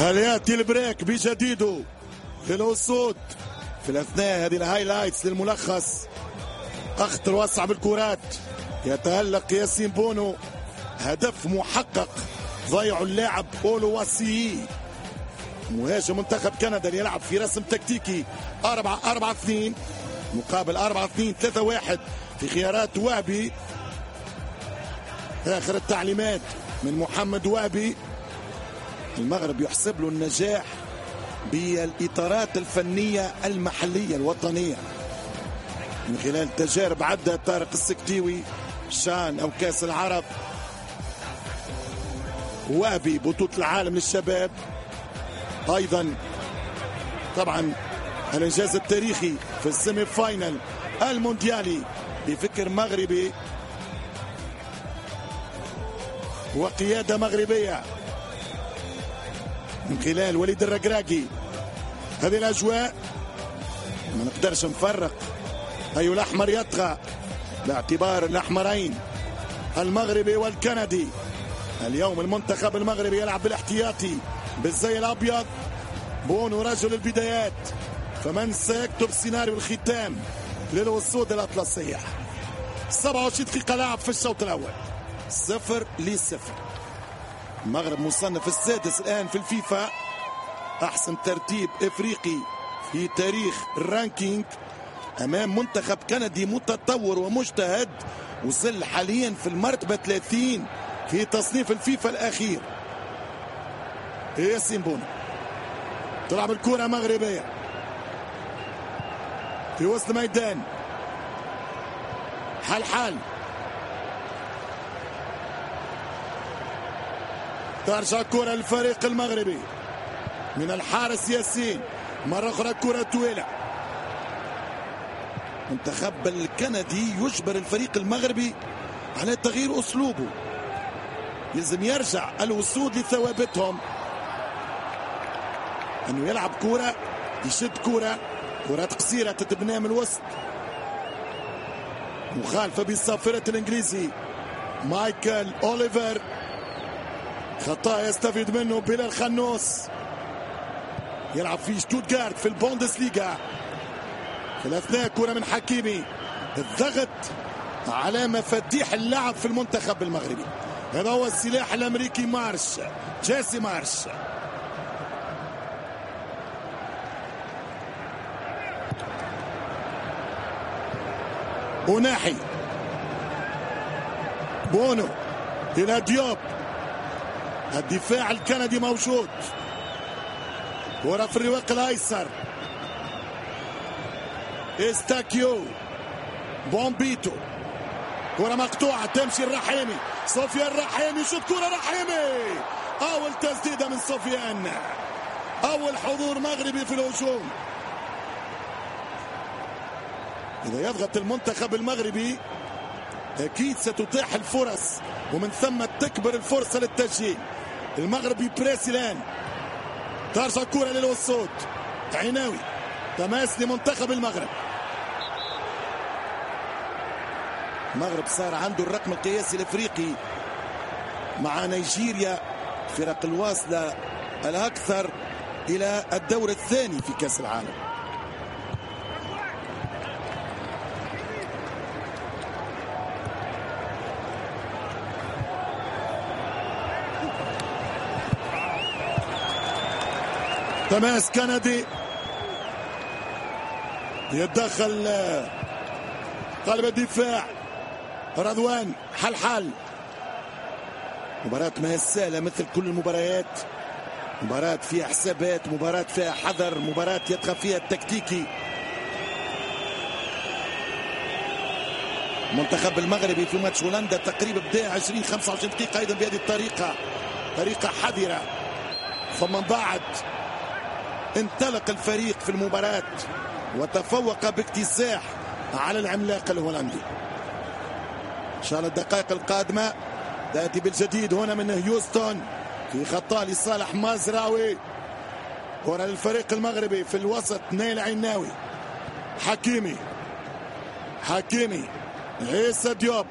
هل يأتي البريك بجديده للأسود؟ في الأثناء هذه الهايلايتس للملخص. أخطر وأصعب الكرات، يتألق ياسين بونو، هدف محقق ضيع اللاعب أولو واسيي مهاجم منتخب كندا اللي يلعب في رسم تكتيكي 4-4-2 مقابل 4-2 3-1 في خيارات وهبي. آخر التعليمات من محمد وهبي. المغرب يحسب له النجاح بالإطارات الفنية المحلية الوطنية من خلال تجارب عدة. طارق السكتيوي شان أو كاس العرب، وهبي بطولة العالم للشباب، أيضا طبعا الإنجاز التاريخي في السيمي فاينل المونديالي بفكر مغربي وقيادة مغربية من خلال وليد الركراكي. هذه الأجواء ما نقدرش نفرق أي الأحمر يطغى باعتبار الأحمرين المغربي والكندي. اليوم المنتخب المغربي يلعب بالاحتياطي بالزي الأبيض. بونو رجل البدايات، فمن سيكتب سيناريو الختام للوصول الأطلسية. 27 دقيقة لعب في الشوط الأول، 0-0. المغرب مصنف السادس الآن في الفيفا، أحسن ترتيب إفريقي في تاريخ الرانكينج، أمام منتخب كندي متطور ومجتهد وصل حاليا في المرتبة 30 في تصنيف الفيفا الأخير. ياسين بونو تلعب الكرة مغربية في وسط الميدان. حال ترجع الكرة للفريق المغربي من الحارس ياسين، مرة أخرى الكرة طويلة. منتخب الكندي يجبر الفريق المغربي على تغيير أسلوبه، لازم يرجع الأسود لثوابتهم، أنه يلعب كرة، يشد كرات قصيرة تتبنى من الوسط. مخالفة بالصافرة الإنجليزي مايكل أوليفر، خطأ يستفيد منه بلال خنوس، يلعب في شتوتغارت في البوندسليغا. في الأثناء كرة من حكيمي، الضغط على مفاتيح اللعب في المنتخب المغربي. هذا هو السلاح الأمريكي مارش، جيسي مارش. وناحي بونو إلى ديوب، الدفاع الكندي موجود، كرة في الرواق الأيسر، استاكيو بومبيتو، كرة مقطوعة تمشي الرحيمي، سفيان الرحيمي شوت كرة رحيمي، أول تسديدة من سفيان، أول حضور مغربي في الهجوم. إذا يضغط المنتخب المغربي أكيد ستتاح الفرص، ومن ثم تكبر الفرصة للتسجيل. المغرب يبريس الآن، ترجع الكرة للوسود، عناوي، تماس لمنتخب المغرب. المغرب صار عنده الرقم القياسي الافريقي مع نيجيريا، فرق الواصلة الأكثر إلى الدور الثاني في كأس العالم. تماس كندي يتدخل قلب الدفاع رضوان حلحل. مباراة ما هي سهلة مثل كل المباريات، مباراة فيها حسابات، مباراة فيها حذر، مباراة يطغى فيها التكتيكي. المنتخب المغربي في ماتش هولندا تقريبا بدا 20-25 دقيقة أيضا بهذه الطريقة، طريقة حذرة، ثم بعد انطلق الفريق في المباراة وتفوق باكتساح على العملاق الهولندي. إن شاء الله الدقائق القادمة تأتي بالجديد هنا من هيوستن في خطأ لصالح مازراوي. كرة للفريق المغربي في الوسط، نايل عناوي، حكيمي عيسى ديوب،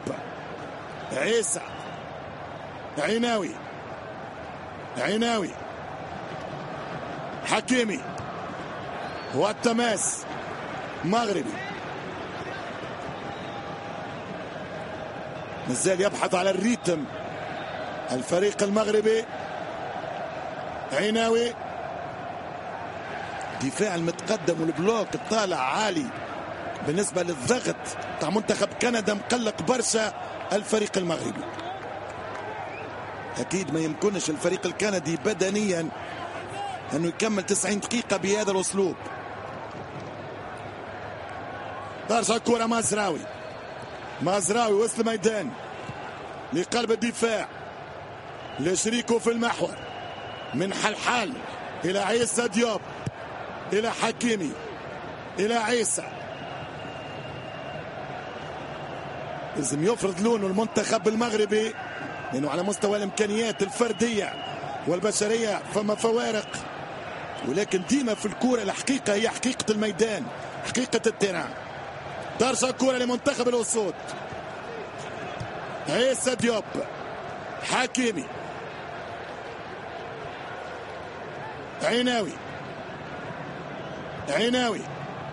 عيسى عناوي حكيمي والتماس مغربي مازال يبحث على الريتم الفريق المغربي. عيناوي دفاع المتقدم والبلوك الطالع عالي بالنسبة للضغط تاع منتخب كندا، مقلق برشا الفريق المغربي. أكيد ما يمكنش الفريق الكندي بدنيا أنه يكمل 90 دقيقة بهذا الأسلوب. ترجع الكرة مازراوي وسط الميدان لقلب الدفاع لشريكه في المحور، من حلحال إلى عيسى ديوب إلى حكيمي إلى عيسى. لازم يفرض لونه المنتخب المغربي لأنه على مستوى الإمكانيات الفردية والبشرية فما فوارق، ولكن ديما في الكرة الحقيقة هي حقيقة الميدان، حقيقة التيران. ترجع الكرة لمنتخب الأسود. عيسى ديوب حكيمي عيناوي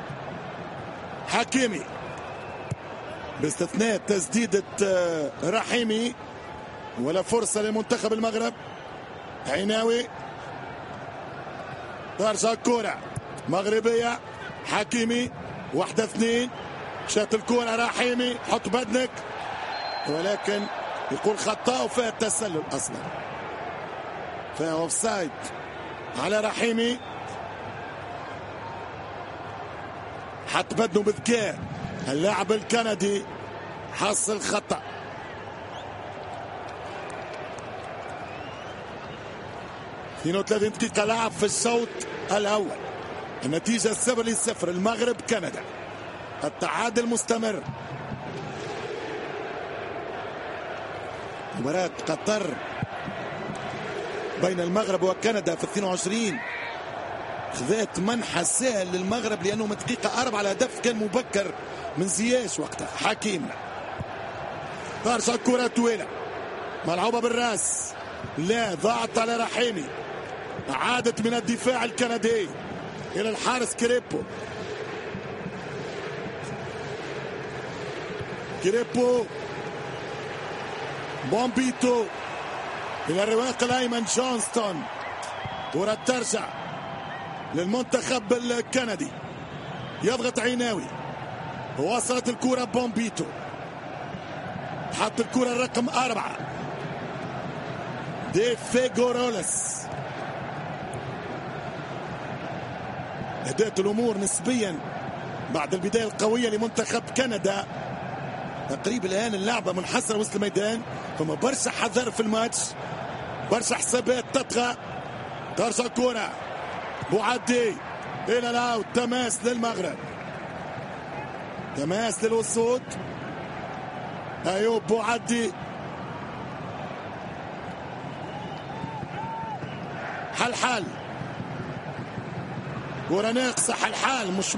حكيمي باستثناء تسديدة رحيمي ولا فرصة لمنتخب المغرب. عيناوي ترجع الكرة مغربية حكيمي 1-2 شات الكرة رحيمي حط بدنك، ولكن يقول خطأ وفيها التسلل أصلا، فيها اوفسايد على رحيمي. حط بدنه بذكاء اللاعب الكندي، حصل خطأ. في 32 دقيقة لعب في الشوط الأول، النتيجة 0-0 المغرب كندا، التعادل مستمر. مباراة قطر بين المغرب وكندا في 22 خذت منحى سهل للمغرب لأنه من دقيقة 4 على هدف كان مبكر من زياش وقتها. حكيم ترجع الكرة طويلة ملعوبة بالراس، لا ضاعت على رحيمي، عادت من الدفاع الكندي إلى الحارس كريبو بومبيتو إلى الرواق الأيمن جونستون. كرة ترجع للمنتخب الكندي، يضغط عيناوي، وصلت الكرة بومبيتو، حط الكرة الرقم 4 دي فيغورولس. هدأت الأمور نسبيا بعد البداية القوية لمنتخب كندا. تقريبا الآن اللعبة منحصرة وسط الميدان، فما برشا حذر في الماتش، برشا حسابات تطغى. ترجع الكرة بوعدي إلى الأوت، تماس للمغرب، تماس للأسود. أيوب بوعدي حلحال، كرة ناقصة. حلحال مش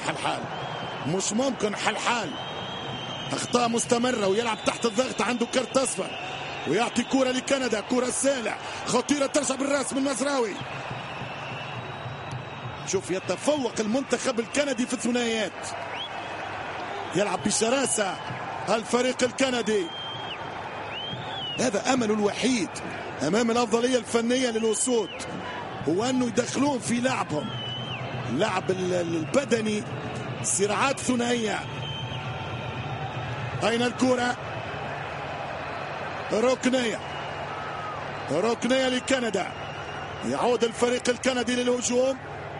ممكن حلحال أخطاء مستمرة ويلعب تحت الضغط، عنده كرت أصفر ويعطي كرة لكندا. كرة سالع خطيرة ترجع بالراس من مزراوي. شوف يتفوق المنتخب الكندي في الثنائيات، يلعب بشراسة الفريق الكندي. هذا أمله الوحيد أمام الأفضلية الفنية للأسود، هو أنه يدخلون في لعبهم اللعب البدني، صراعات ثنائية. أين الكرة؟ ركنية لكندا، يعود الفريق الكندي للهجوم.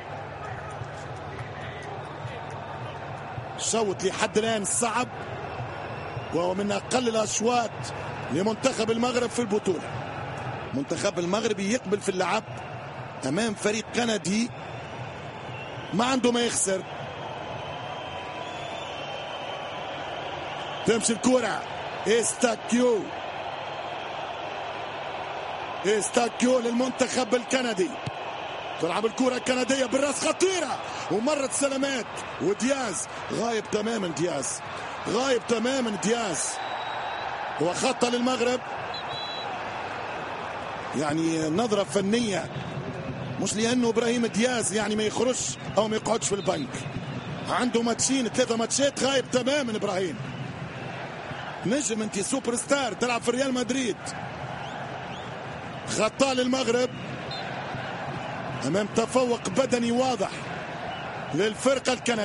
شوط لحد الآن صعب، وهو من أقل الأشواط لمنتخب المغرب في البطولة. منتخب المغرب يقبل في اللعب أمام فريق كندي ما عنده ما يخسر. تمشي الكرة استاكيو للمنتخب الكندي، تلعب الكرة الكندية بالراس خطيرة ومرت سلامات، ودياز غايب تماما. دياز هو خطة للمغرب، يعني نظرة فنية مش لانه ابراهيم دياز يعني ما يخرجش او ما يقعدش في البنك، عنده ماتشين 3 ماتشات غايب تماما. ابراهيم نجم، انت سوبر ستار تلعب في ريال مدريد. خطا للمغرب امام تفوق بدني واضح للفرقه الكنديه.